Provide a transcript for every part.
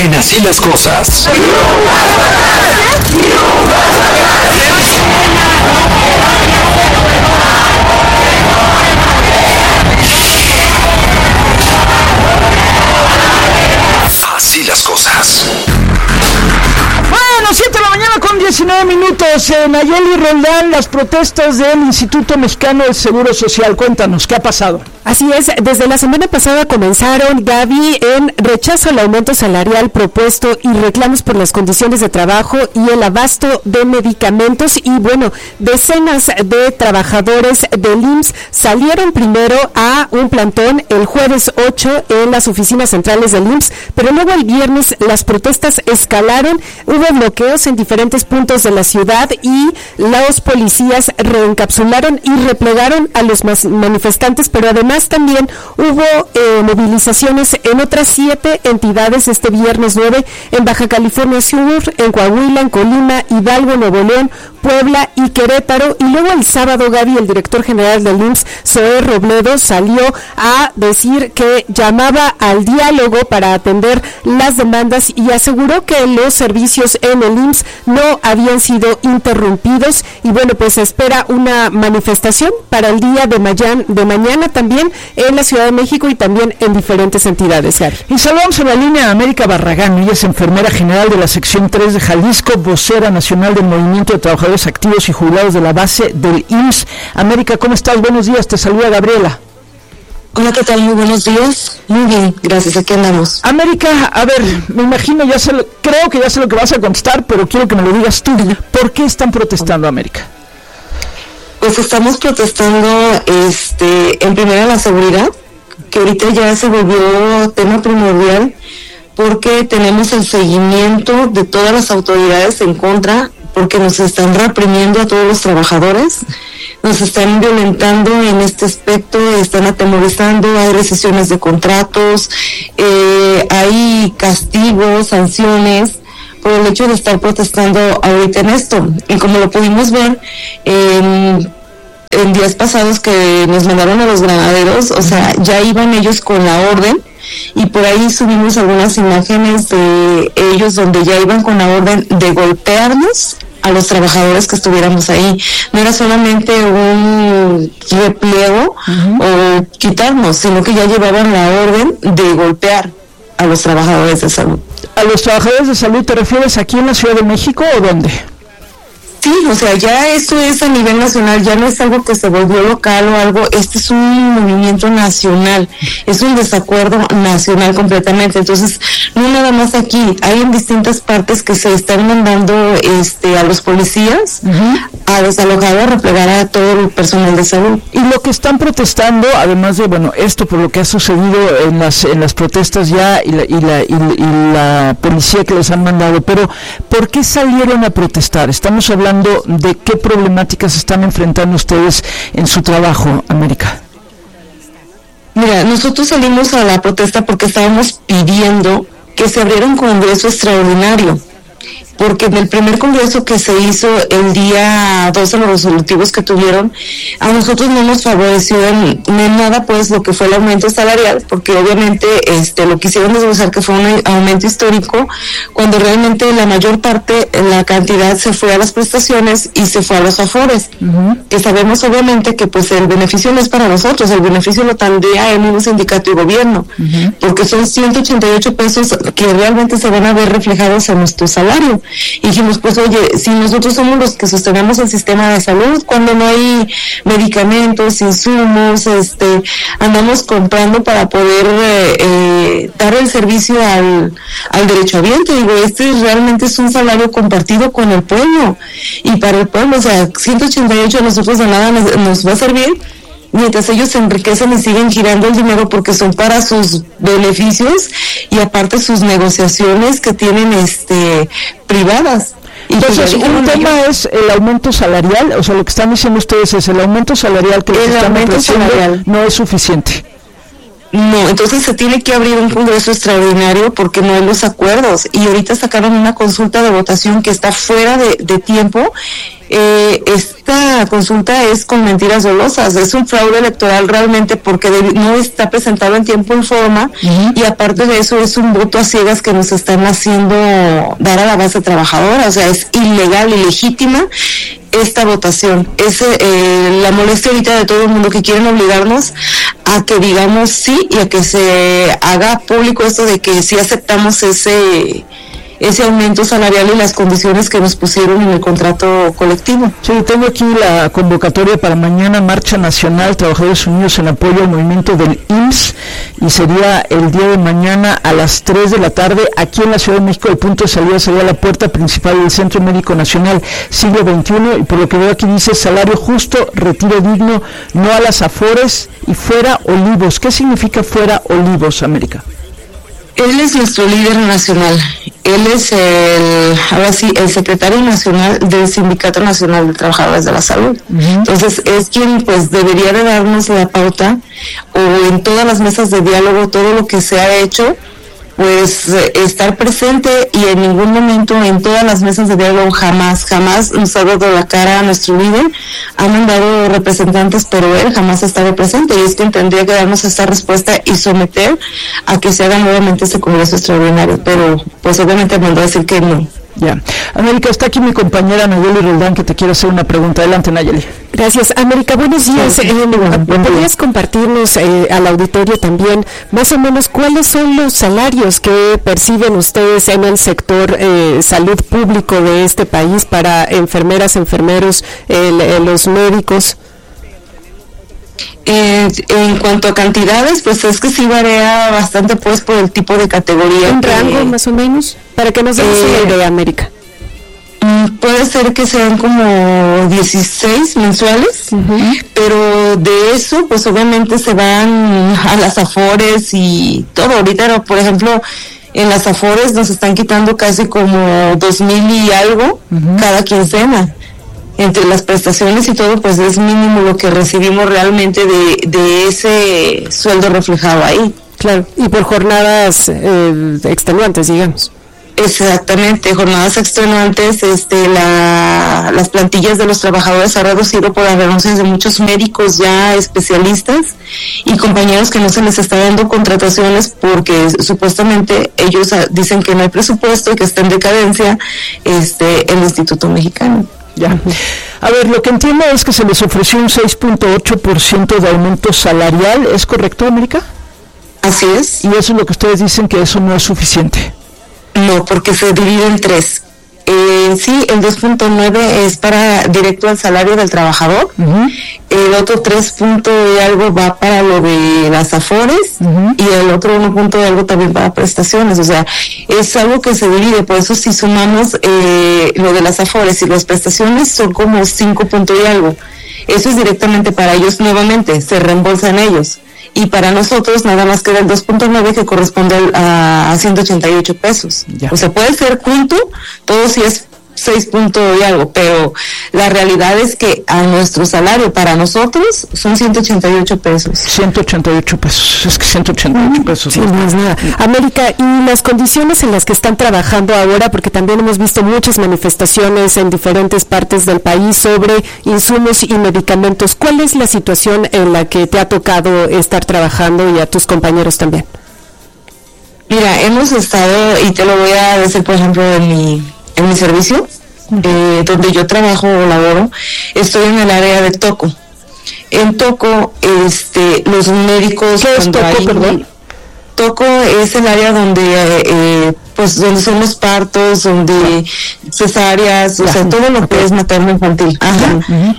En Así las Cosas. Así las cosas. Bueno, 7 de la mañana con 19 minutos. Nayeli Roldán, las protestas del Instituto Mexicano del Seguro Social. Cuéntanos, ¿qué ha pasado? Así es, desde la semana pasada comenzaron, Gaby, en rechazo al aumento salarial propuesto y reclamos por las condiciones de trabajo y el abasto de medicamentos. Y bueno, decenas de trabajadores del IMSS salieron primero a un plantón el jueves 8 en las oficinas centrales del IMSS, pero luego el viernes las protestas escalaron, hubo bloqueos en diferentes puntos de la ciudad y los policías reencapsularon y replegaron a los manifestantes, pero además también hubo movilizaciones en otras 7 entidades este viernes 9 en Baja California Sur, en Coahuila, en Colima, Hidalgo, Nuevo León, Puebla y Querétaro. Y luego el sábado, Gaby, el director general del IMSS, Zoé Robledo, salió a decir que llamaba al diálogo para atender las demandas y aseguró que los servicios en el IMSS no habían sido interrumpidos. Y bueno, pues se espera una manifestación para el día de mañana también en la Ciudad de México y también en diferentes entidades, Gary. Y saludamos en la línea a América Barragán. Ella es enfermera general de la sección 3 de Jalisco, vocera nacional del Movimiento de Trabajadores Activos y Jubilados de la base del IMSS. América, ¿cómo estás? Buenos días, te saluda Gabriela. Hola, ¿qué tal? Muy buenos días. Muy bien, gracias, aquí andamos. América, a ver, me imagino, creo que ya sé lo que vas a contestar, pero quiero que me lo digas tú. ¿Por qué están protestando, América? Pues estamos protestando, en primera la seguridad, que ahorita ya se volvió tema primordial, porque tenemos el seguimiento de todas las autoridades en contra, porque nos están reprimiendo a todos los trabajadores, nos están violentando en este aspecto, están atemorizando, hay recesiones de contratos, hay castigos, sanciones, por el hecho de estar protestando ahorita en esto. Y como lo pudimos ver en días pasados que nos mandaron a los granaderos, o sea, ya iban ellos con la orden, y por ahí subimos algunas imágenes de ellos donde ya iban con la orden de golpearnos a los trabajadores que estuviéramos ahí. No era solamente un repliego o quitarnos, sino que ya llevaban la orden de golpear a los trabajadores de salud. ¿A los trabajadores de salud te refieres aquí en la Ciudad de México o dónde? Sí, o sea, ya esto es a nivel nacional, ya no es algo que se volvió local o algo, este es un movimiento nacional, es un desacuerdo nacional completamente. Entonces, no nada más aquí, hay en distintas partes que se están mandando a los policías a desalojar, a replegar a todo el personal de salud. Y lo que están protestando, además de, bueno, esto por lo que ha sucedido en las protestas ya y la policía que les han mandado, pero ¿por qué salieron a protestar? Estamos hablando de qué problemáticas están enfrentando ustedes en su trabajo, América. Mira, nosotros salimos a la protesta porque estábamos pidiendo que se abriera un congreso extraordinario, porque en el primer congreso que se hizo el día 12, los resolutivos que tuvieron, a nosotros no nos favoreció en nada pues lo que fue el aumento salarial, porque obviamente lo quisieron desglosar que fue un aumento histórico, cuando realmente la mayor parte, la cantidad se fue a las prestaciones y se fue a los afores, que sabemos obviamente que pues el beneficio no es para nosotros, el beneficio lo tendría el mismo sindicato y gobierno, porque son 188 pesos que realmente se van a ver reflejados en nuestro salario. Y dijimos, pues oye, si nosotros somos los que sostenemos el sistema de salud, cuando no hay medicamentos, insumos, andamos comprando para poder dar el servicio al derechohabiente. Digo, realmente es un salario compartido con el pueblo, y para el pueblo, o sea, 188 a nosotros de nada nos va a servir, mientras ellos se enriquecen y siguen girando el dinero porque son para sus beneficios y aparte sus negociaciones que tienen privadas. Entonces, un tema es el aumento salarial, o sea, lo que están diciendo ustedes es el aumento salarial que les están ofreciendo no es suficiente. No, entonces se tiene que abrir un congreso extraordinario porque no hay los acuerdos, y ahorita sacaron una consulta de votación que está fuera de tiempo. Esta consulta es con mentiras dolosas, es un fraude electoral realmente, porque no está presentado en tiempo y forma, y aparte de eso es un voto a ciegas que nos están haciendo dar a la base trabajadora. O sea, es ilegal, ilegítima esta votación. Es la molestia ahorita de todo el mundo, que quieren obligarnos a que digamos sí y a que se haga público esto de que sí aceptamos ese aumento salarial y las condiciones que nos pusieron en el contrato colectivo. Sí, tengo aquí la convocatoria para mañana, Marcha Nacional Trabajadores Unidos en apoyo al movimiento del IMSS, y sería el día de mañana a las 3 de la tarde aquí en la Ciudad de México. El punto de salida sería la puerta principal del Centro Médico Nacional Siglo XXI, y por lo que veo aquí dice salario justo, retiro digno, no a las afores y fuera Olivos. ¿Qué significa fuera Olivos, América? Él es nuestro líder nacional. Él es el secretario nacional del Sindicato Nacional de Trabajadores de la Salud. Entonces es quien pues debería de darnos la pauta, o en todas las mesas de diálogo, todo lo que se ha hecho, pues estar presente, y en ningún momento en todas las mesas de diálogo jamás nos ha dado la cara a nuestro líder. Ha mandado representantes, pero él jamás ha estado presente, y es quien tendría que darnos esta respuesta y someter a que se haga nuevamente este congreso extraordinario, pero pues obviamente mandó a decir que no. Ya. América, está aquí mi compañera Nayeli Roldán, que te quiere hacer una pregunta. Adelante, Nayeli. Gracias, América. Buenos días. ¿Podrías compartirnos al auditorio también más o menos cuáles son los salarios que perciben ustedes en el sector salud público de este país para enfermeras, enfermeros, los médicos? En cuanto a cantidades, pues es que sí varía bastante, pues, por el tipo de categoría. ¿Un rango más o menos? Para que nos demos una idea, América. Puede ser que sean como 16 mensuales, pero de eso, pues obviamente se van a las afores y todo. Ahorita, por ejemplo, en las afores nos están quitando casi como 2,000 y algo cada quincena. Entre las prestaciones y todo, pues es mínimo lo que recibimos realmente de ese sueldo reflejado ahí. Claro, y por jornadas extenuantes, digamos. Exactamente, jornadas extenuantes. Las plantillas de los trabajadores ha reducido por las renuncias de muchos médicos ya especialistas y compañeros que no se les está dando contrataciones porque supuestamente ellos dicen que no hay presupuesto y que está en decadencia el Instituto Mexicano. Ya. A ver, lo que entiendo es que se les ofreció un 6.8% de aumento salarial, ¿es correcto, América? Así es. Y eso es lo que ustedes dicen, que eso no es suficiente. No, porque se divide en tres. Sí, el 2.9 es para directo al salario del trabajador. El otro 3 y algo va para lo de las afores, y el otro 1 y algo también para prestaciones. O sea, es algo que se divide. Por eso si sumamos lo de las afores y las prestaciones son como 5 y algo. Eso es directamente para ellos nuevamente, se reembolsan ellos. Y para nosotros nada más queda el 2.9 que corresponde a 188 pesos. Ya. O sea, puede ser junto, todo si es 6 y algo, pero la realidad es que a nuestro salario para nosotros son 188 pesos. 188 pesos, es que 188 pesos. Sí, no es nada. América, y las condiciones en las que están trabajando ahora, porque también hemos visto muchas manifestaciones en diferentes partes del país sobre insumos y medicamentos. ¿Cuál es la situación en la que te ha tocado estar trabajando y a tus compañeros también? Mira, hemos estado, y te lo voy a decir por ejemplo en mi servicio, donde yo trabajo o laboro, estoy en el área de Toco. En Toco, los médicos... ¿Qué es Toco, perdón? Toco es el área donde, donde son los partos, donde cesáreas, o sea, todo lo que es materno-infantil. Ajá.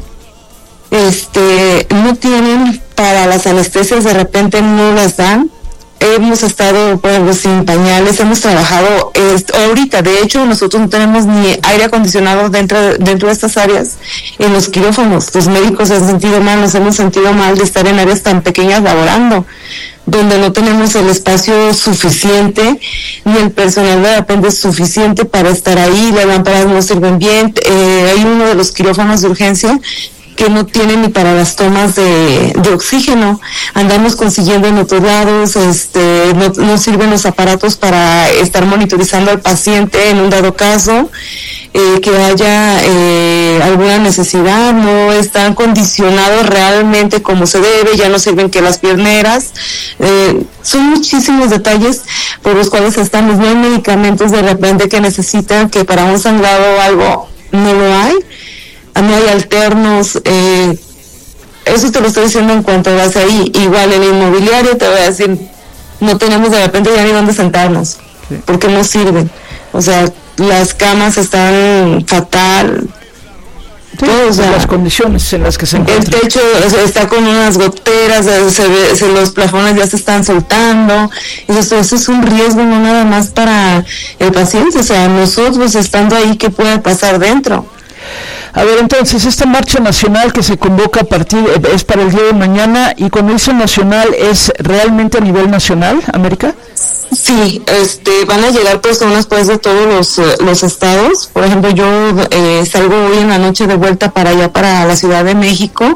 No tienen para las anestesias, de repente no las dan. Hemos estado, sin pañales, hemos trabajado ahorita, de hecho nosotros no tenemos ni aire acondicionado dentro de estas áreas, en los quirófanos. Los médicos se han sentido mal, nos hemos sentido mal de estar en áreas tan pequeñas laborando, donde no tenemos el espacio suficiente, ni el personal de repente suficiente para estar ahí, las lámparas no sirven bien. Hay uno de los quirófanos de urgencia que no tienen ni para las tomas de oxígeno. Andamos consiguiendo en otros lados, no sirven los aparatos para estar monitorizando al paciente en un dado caso, que haya alguna necesidad, no están condicionados realmente como se debe, ya no sirven que las pioneras. Son muchísimos detalles por los cuales estamos. No hay medicamentos de repente que necesitan, que para un sangrado o algo no lo hay. No hay alternos, eso te lo estoy diciendo en cuanto vas ahí. Igual el inmobiliario te voy a decir, no tenemos de repente ya ni dónde sentarnos, sí, porque no sirven. O sea, las camas están fatal. Sí, todo, o sea, las condiciones en las que se encuentra. El techo está con unas goteras, los plafones ya se están soltando. Eso es un riesgo no nada más para el paciente, o sea, nosotros estando ahí, ¿qué puede pasar dentro? A ver, entonces, esta marcha nacional que se convoca es para el día de mañana, y cuando dice nacional, ¿es realmente a nivel nacional, América? Sí, van a llegar personas pues de todos los estados. Por ejemplo, yo salgo hoy en la noche de vuelta para allá, para la Ciudad de México,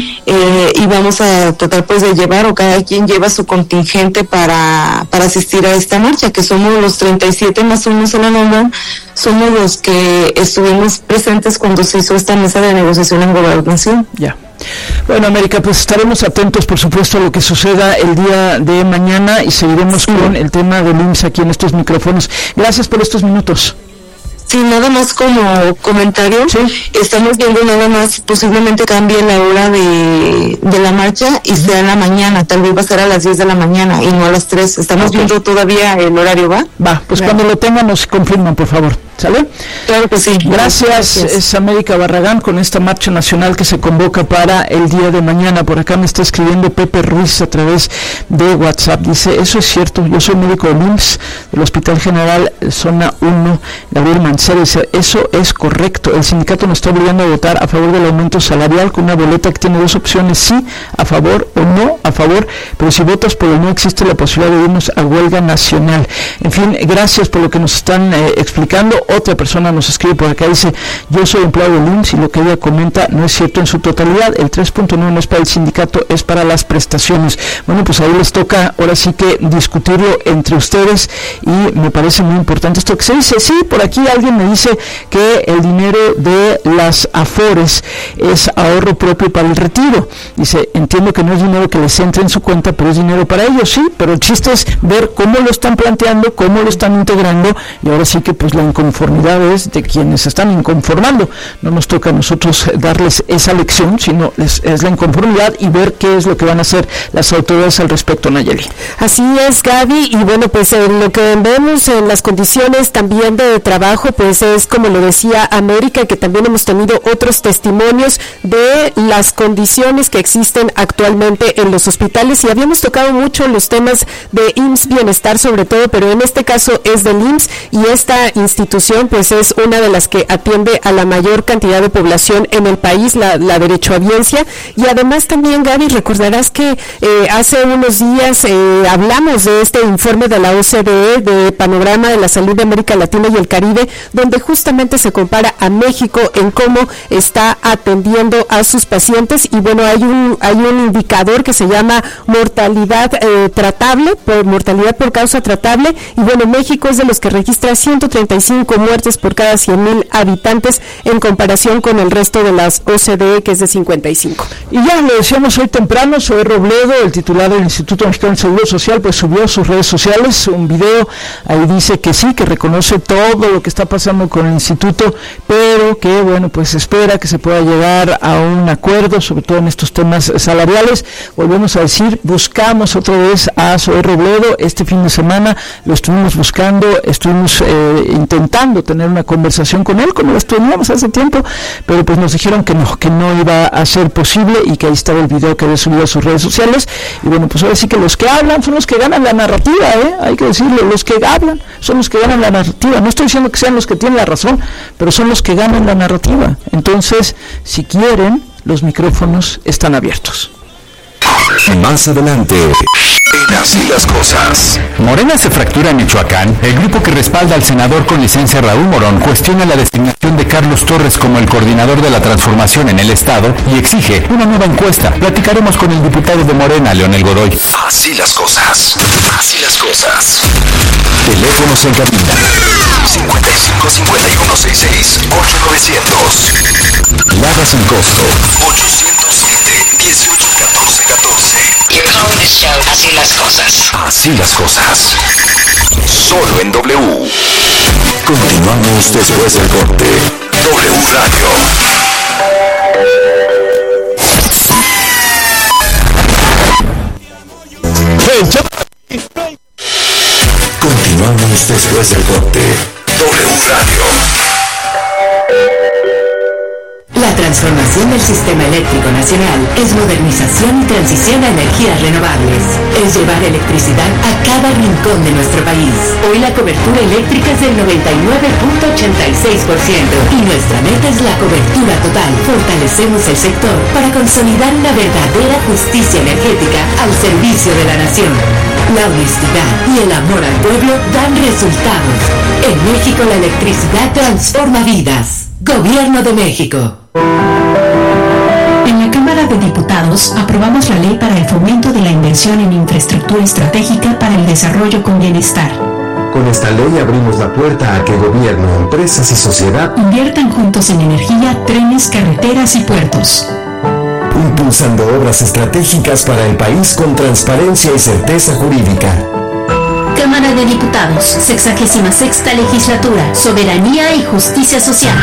y vamos a tratar pues de llevar, o cada quien lleva su contingente para asistir a esta marcha, que somos los 37 más uno se la nombran, somos los que estuvimos presentes cuando se hizo esta mesa de negociación en gobernación. Ya. Bueno, América, pues estaremos atentos, por supuesto, a lo que suceda el día de mañana, y seguiremos con el tema del IMSS aquí en estos micrófonos. Gracias por estos minutos. Sí, nada más como comentario, sí, estamos viendo nada más, posiblemente cambie la hora de la marcha y sea en la mañana, tal vez va a ser a las 10 de la mañana y no a las 3. Estamos viendo todavía el horario, ¿va? Va, pues claro, cuando lo tengan nos confirman, por favor. ¿Sale? Claro que sí. Gracias. Es América Barragán con esta marcha nacional que se convoca para el día de mañana. Por acá me está escribiendo Pepe Ruiz a través de WhatsApp. Dice, eso es cierto, yo soy médico del IMSS, del Hospital General Zona 1, Gabriel Mancera. Dice, eso es correcto. El sindicato nos está obligando a votar a favor del aumento salarial con una boleta que tiene dos opciones, sí, a favor o no a favor, pero si votas por el no existe la posibilidad de irnos a huelga nacional. En fin, gracias por lo que nos están explicando. Otra persona nos escribe por acá, dice, yo soy empleado del IMSS y lo que ella comenta no es cierto en su totalidad, el 3.9 no es para el sindicato, es para las prestaciones. Bueno, pues ahí les toca ahora sí que discutirlo entre ustedes, y me parece muy importante esto que se dice. Sí, por aquí alguien me dice que el dinero de las Afores es ahorro propio para el retiro. Dice, entiendo que no es dinero que les entre en su cuenta, pero es dinero para ellos, sí, pero el chiste es ver cómo lo están planteando, cómo lo están integrando, y ahora sí que pues la inconformidad es de quienes se están inconformando. No nos toca a nosotros darles esa lección, sino es la inconformidad y ver qué es lo que van a hacer las autoridades al respecto, Nayeli. Así es, Gaby, y bueno, pues lo que vemos en las condiciones también de trabajo, pues es como lo decía América, que también hemos tenido otros testimonios de las condiciones que existen actualmente en los hospitales, y habíamos tocado mucho los temas de IMSS Bienestar sobre todo, pero en este caso es del IMSS, y esta institución pues es una de las que atiende a la mayor cantidad de población en el país, la derechohabiencia. Y además también, Gaby, recordarás que hace unos días hablamos de este informe de la OCDE de Panorama de la Salud de América Latina y el Caribe, donde justamente se compara a México en cómo está atendiendo a sus pacientes, y bueno, hay un indicador que se llama mortalidad mortalidad por causa tratable, y bueno, México es de los que registra 135 muertes por cada 100,000 habitantes en comparación con el resto de las OCDE, que es de 55. Y ya lo decíamos hoy temprano, Zoé Robledo, el titular del Instituto Mexicano del Seguro Social, pues subió a sus redes sociales un video. Ahí dice que sí, que reconoce todo lo que está pasando con el instituto, pero que bueno, pues espera que se pueda llegar a un acuerdo, sobre todo en estos temas salariales. Volvemos a decir, buscamos otra vez a Zoé Robledo este fin de semana, lo estuvimos buscando, estuvimos intentando tener una conversación con él, como lo teníamos hace tiempo, pero pues nos dijeron que no iba a ser posible, y que ahí estaba el video que había subido a sus redes sociales. Y bueno, pues ahora sí que los que hablan son los que ganan la narrativa, hay que decirlo, los que hablan son los que ganan la narrativa. No estoy diciendo que sean los que tienen la razón, pero son los que ganan la narrativa. Entonces, si quieren, los micrófonos están abiertos. Más adelante, en Así las Cosas. Morena se fractura en Michoacán. El grupo que respalda al senador con licencia Raúl Morón cuestiona la designación de Carlos Torres como el coordinador de la transformación en el Estado y exige una nueva encuesta. Platicaremos con el diputado de Morena, Leonel Godoy. Así las cosas. Así las cosas. Teléfonos en cabina. 55 51 66 8900. Lada sin costo. 807 18 14 14. You're calling the show. Así las cosas. Así las cosas. Solo en W. Continuamos después del corte. W Radio. Continuamos después del corte. W Radio. La transformación del sistema eléctrico nacional es modernización y transición a energías renovables. Es llevar electricidad a cada rincón de nuestro país. Hoy la cobertura eléctrica es del 99.86% y nuestra meta es la cobertura total. Fortalecemos el sector para consolidar una verdadera justicia energética al servicio de la nación. La honestidad y el amor al pueblo dan resultados. En México la electricidad transforma vidas. Gobierno de México. En la Cámara de Diputados aprobamos la ley para el fomento de la inversión en infraestructura estratégica para el desarrollo con bienestar. Con esta ley abrimos la puerta a que gobierno, empresas y sociedad inviertan juntos en energía, trenes, carreteras y puertos. Impulsando obras estratégicas para el país con transparencia y certeza jurídica. Cámara de Diputados, 66ª Legislatura, Soberanía y Justicia Social.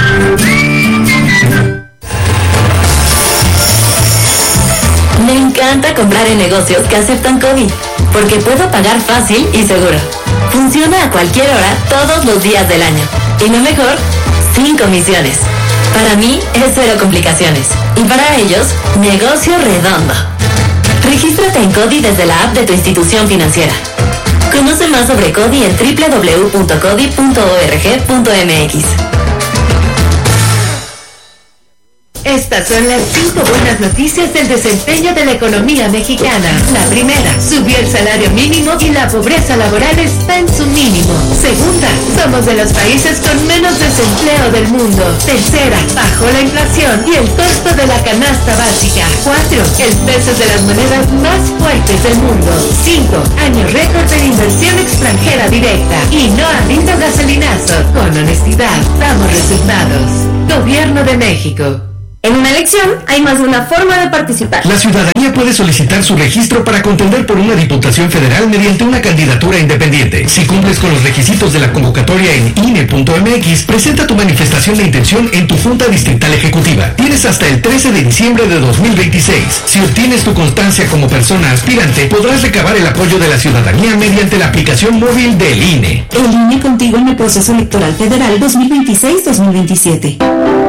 Me encanta comprar en negocios que aceptan COVID, porque puedo pagar fácil y seguro. Funciona a cualquier hora, todos los días del año. Y lo mejor, sin comisiones. Para mí es cero complicaciones. Y para ellos, negocio redondo. Regístrate en CODI desde la app de tu institución financiera. Conoce más sobre CODI en www.codi.org.mx. Estas son las 5 buenas noticias del desempeño de la economía mexicana. La primera, subió el salario mínimo y la pobreza laboral está en su mínimo. Segunda, somos de los países con menos desempleo del mundo. Tercera, bajó la inflación y el costo de la canasta básica. 4, el peso es de las monedas más fuertes del mundo. 5, año récord de inversión extranjera directa. Y no ha habido gasolinazo. Con honestidad, damos resultados. Gobierno de México. En una elección hay más de una forma de participar. La ciudadanía puede solicitar su registro para contender por una diputación federal mediante una candidatura independiente. Si cumples con los requisitos de la convocatoria en INE.mx, presenta tu manifestación de intención en tu Junta Distrital Ejecutiva. Tienes hasta el 13 de diciembre de 2026. Si obtienes tu constancia como persona aspirante, podrás recabar el apoyo de la ciudadanía mediante la aplicación móvil del INE. El INE contigo en el proceso electoral federal 2026-2027.